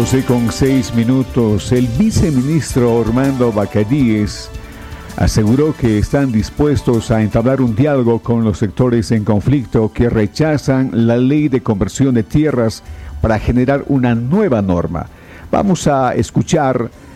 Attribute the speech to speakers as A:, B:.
A: 12:06. El viceministro Armando Bacadíes aseguró que están dispuestos a entablar un diálogo con los sectores en conflicto que rechazan la ley de conversión de tierras para generar una nueva norma. Vamos a escuchar